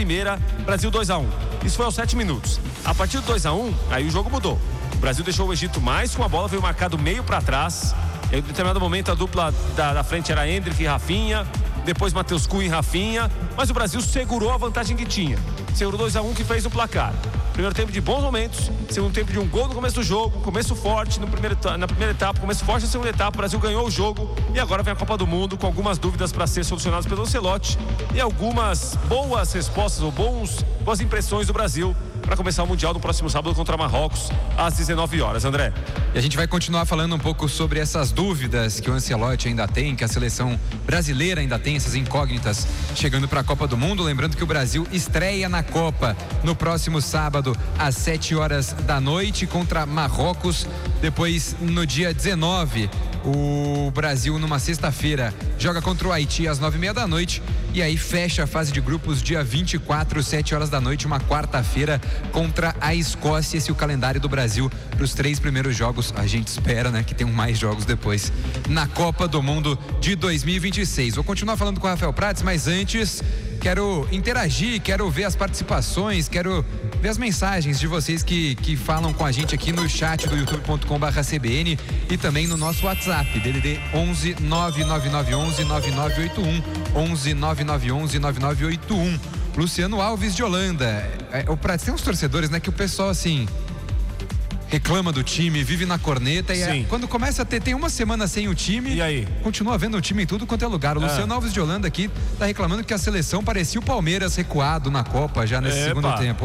primeira, Brasil 2-1. Isso foi aos 7 minutos. A partir do 2-1, aí o jogo mudou. O Brasil deixou o Egito mais com a bola, veio marcado meio para trás. Em determinado momento a dupla da frente era Endrick e Rafinha, depois Matheus Cunha e Rafinha, mas o Brasil segurou a vantagem que tinha. Segurou 2-1 que fez o placar. Primeiro tempo de bons momentos, segundo tempo de um gol no começo do jogo, começo forte na primeira etapa, começo forte na segunda etapa, o Brasil ganhou o jogo e agora vem a Copa do Mundo com algumas dúvidas para ser solucionadas pelo Ancelotti e algumas boas respostas ou boas impressões do Brasil para começar o Mundial no próximo sábado contra Marrocos às 19 horas, André. E a gente vai continuar falando um pouco sobre essas dúvidas que o Ancelotti ainda tem, que a seleção brasileira ainda tem, essas incógnitas chegando para a Copa do Mundo. Lembrando que o Brasil estreia na Copa no próximo sábado às 7 horas da noite contra Marrocos. Depois, no dia 19, o Brasil, numa sexta-feira, joga contra o Haiti às 9h30 da noite. E aí fecha a fase de grupos dia 24, 7 horas da noite, uma quarta-feira, contra a Escócia. Esse é o calendário do Brasil para os 3 primeiros jogos. A gente espera, né, que tenham mais jogos depois na Copa do Mundo de 2026. Vou continuar falando com o Rafael Prats, mas antes quero interagir, quero ver as participações, quero ver as mensagens de vocês que falam com a gente aqui no chat do youtube.com/CBN e também no nosso WhatsApp, DDD 11 99911 9981, 11 9911 9981. Luciano Alves de Holanda. O Prats, tem uns torcedores, né, que o pessoal assim reclama do time, vive na corneta e quando começa a tem uma semana sem o time, e aí? Continua vendo o time em tudo quanto é lugar. O Luciano Alves de Holanda aqui tá reclamando que a seleção parecia o Palmeiras recuado na Copa já nesse segundo tempo.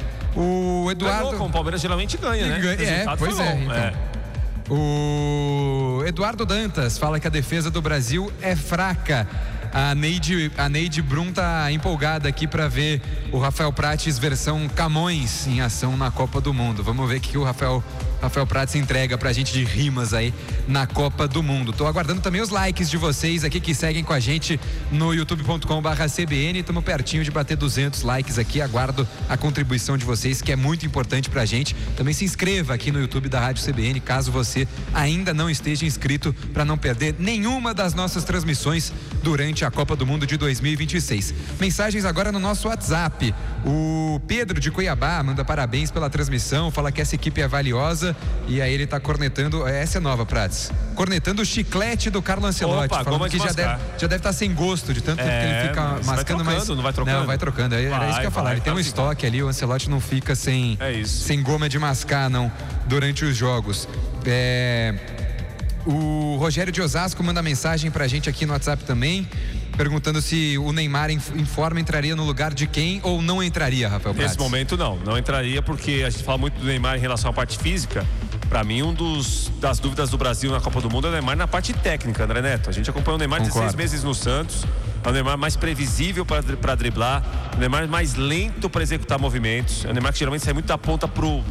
O Eduardo... O Palmeiras geralmente ganha, né? Pois é. Então. O Eduardo Dantas fala que a defesa do Brasil é fraca. A Neide Brum tá empolgada aqui para ver o Rafael Prats versão Camões em ação na Copa do Mundo. Vamos ver o que o Rafael Prats entrega pra gente de rimas aí na Copa do Mundo. Tô aguardando também os likes de vocês aqui que seguem com a gente no youtube.com/CBN. Estamos pertinho de bater 200 likes aqui. Aguardo a contribuição de vocês, que é muito importante pra gente. Também se inscreva aqui no YouTube da Rádio CBN, caso você ainda não esteja inscrito, para não perder nenhuma das nossas transmissões durante a Copa do Mundo de 2026. Mensagens agora no nosso WhatsApp. O Pedro de Cuiabá manda parabéns pela transmissão, fala que essa equipe é valiosa e aí ele tá cornetando, essa é nova, Prats, cornetando o chiclete do Carlo Ancelotti, falando que já deve estar sem gosto de tanto que ele fica mascando, mas não vai trocando? Não, vai trocando, era isso que eu ia falar, ele tem um estoque ali, o Ancelotti não fica sem goma de mascar não, durante os jogos. O Rogério de Osasco manda mensagem pra gente aqui no WhatsApp também, perguntando se o Neymar em forma entraria no lugar de quem ou não entraria, Rafael Prats? Nesse momento não entraria, porque a gente fala muito do Neymar em relação à parte física. Pra mim, das dúvidas do Brasil na Copa do Mundo é o Neymar na parte técnica, André Neto. A gente acompanhou o Neymar 16 meses no Santos. É o Neymar mais previsível para driblar, o Neymar mais lento para executar movimentos. É o Neymar que geralmente sai muito da ponta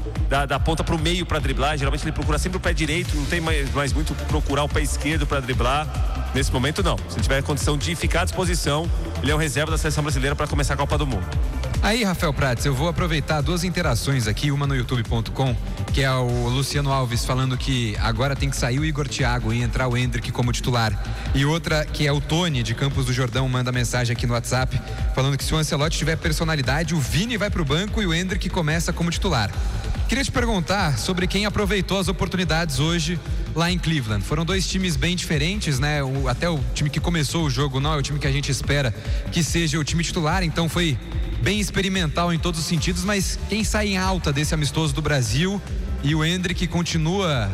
pro meio para driblar. Geralmente ele procura sempre o pé direito, não tem mais muito procurar o pé esquerdo para driblar. Nesse momento não. Se ele tiver condição de ficar à disposição, ele é um reserva da seleção brasileira para começar a Copa do Mundo. Aí, Rafael Prats, eu vou aproveitar 2 interações aqui, uma no youtube.com, que é o Luciano Alves falando que agora tem que sair o Igor Thiago e entrar o Endrick como titular, e outra que é o Tony de Campos do Jordão, manda mensagem aqui no WhatsApp falando que se o Ancelotti tiver personalidade, o Vini vai pro banco e o Endrick começa como titular. Queria te perguntar sobre quem aproveitou as oportunidades hoje lá em Cleveland. Foram 2 times bem diferentes, né? Até o time que começou o jogo não é o time que a gente espera que seja o time titular, então foi bem experimental em todos os sentidos, mas quem sai em alta desse amistoso do Brasil? E o Endrick continua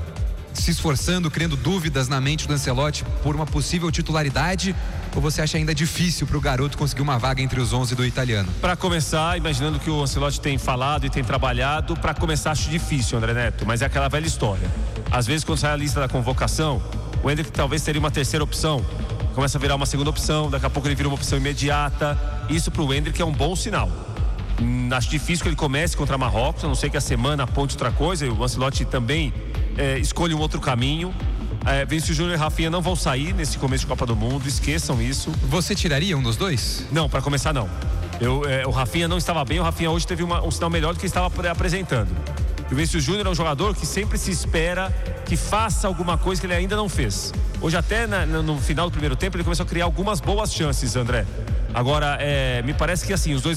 se esforçando, criando dúvidas na mente do Ancelotti por uma possível titularidade, ou você acha ainda difícil para o garoto conseguir uma vaga entre os 11 do italiano? Para começar, imaginando que o Ancelotti tem falado e tem trabalhado, para começar acho difícil, André Neto, mas é aquela velha história. Às vezes quando sai a lista da convocação, o Endrick talvez seria uma terceira opção, começa a virar uma segunda opção, daqui a pouco ele vira uma opção imediata. Isso para o Endrick é um bom sinal. Acho difícil que ele comece contra Marrocos, a não ser que a semana aponte outra coisa, e o Ancelotti também escolhe um outro caminho. Vinícius Júnior e Rafinha não vão sair nesse começo de Copa do Mundo, esqueçam isso. Você tiraria um dos dois? Não, para começar não. O Rafinha não estava bem, o Rafinha hoje teve um sinal melhor do que estava apresentando. O Vinícius Júnior é um jogador que sempre se espera que faça alguma coisa que ele ainda não fez. Hoje até no final do primeiro tempo ele começou a criar algumas boas chances, André. Agora, me parece que assim, os dois